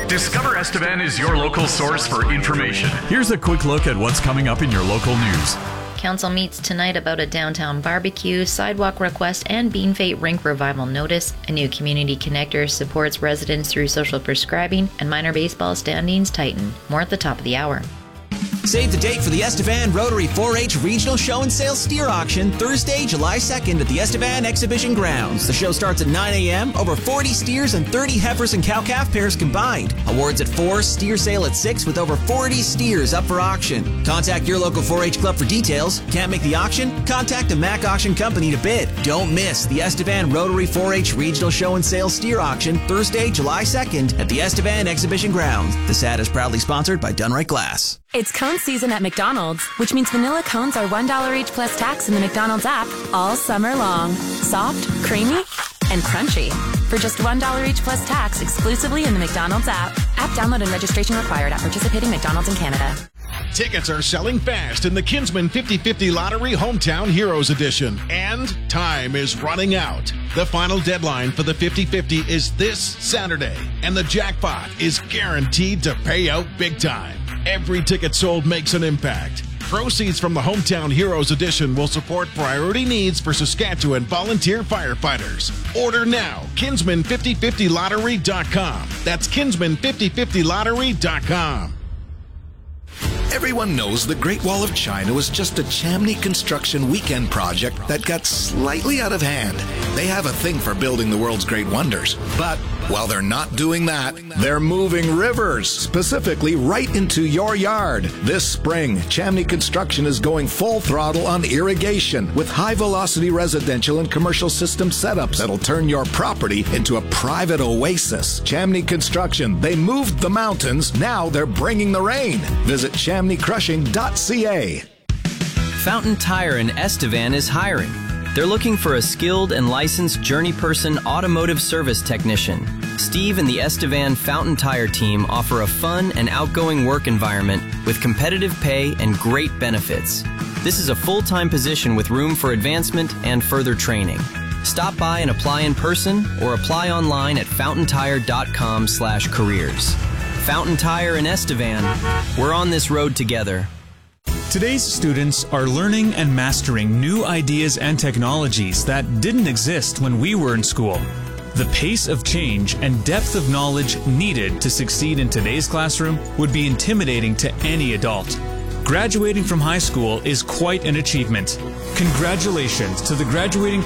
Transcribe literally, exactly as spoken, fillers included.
Discover Estevan is your local source for information. Here's a quick look at what's coming up in your local news. Council meets tonight about a downtown barbecue, sidewalk request, and Bean Fate Rink revival notice. A new community connector supports residents through social prescribing, and minor baseball standings tighten. More at the top of the hour. Save the date for the Estevan Rotary four H Regional Show and Sale Steer Auction Thursday, July second at the Estevan Exhibition Grounds. The show starts at nine a.m. Over forty steers and thirty heifers and cow-calf pairs combined. Awards at four, steer sale at six with over forty steers up for auction. Contact your local four H club for details. Can't make the auction? Contact a Mac Auction Company to bid. Don't miss the Estevan Rotary four H Regional Show and Sale Steer Auction Thursday, July second at the Estevan Exhibition Grounds. This ad is proudly sponsored by Dunright Glass. It's cone season at McDonald's, which means vanilla cones are one dollar each plus tax in the McDonald's app all summer long. Soft, creamy, and crunchy. For just one dollar each plus tax exclusively in the McDonald's app. App download and registration required at participating McDonald's in Canada. Tickets are selling fast in the Kinsman fifty fifty Lottery Hometown Heroes Edition, and time is running out. The final deadline for the fifty fifty is this Saturday, and the jackpot is guaranteed to pay out big time. Every ticket sold makes an impact. Proceeds from the Hometown Heroes Edition will support priority needs for Saskatchewan volunteer firefighters. Order now, kinsman fifty fifty lottery dot com. That's kinsman fifty fifty lottery dot com. Everyone knows the Great Wall of China was just a Chamney Construction weekend project that got slightly out of hand. They have a thing for building the world's great wonders. But while they're not doing that, they're moving rivers, specifically right into your yard. This spring, Chamney Construction is going full throttle on irrigation with high-velocity residential and commercial system setups that'll turn your property into a private oasis. Chamney Construction, they moved the mountains, now they're bringing the rain. Visit chamney crushing dot c a. Fountain Tire in Estevan is hiring. They're looking for a skilled and licensed journey person automotive service technician. Steve and the Estevan Fountain Tire team offer a fun and outgoing work environment with competitive pay and great benefits. This is a full-time position with room for advancement and further training. Stop by and apply in person or apply online at fountain tire dot com slash careers. Fountain Tire in Estevan. We're on this road together. Today's students are learning and mastering new ideas and technologies that didn't exist when we were in school. The pace of change and depth of knowledge needed to succeed in today's classroom would be intimidating to any adult. Graduating from high school is quite an achievement. Congratulations to the graduating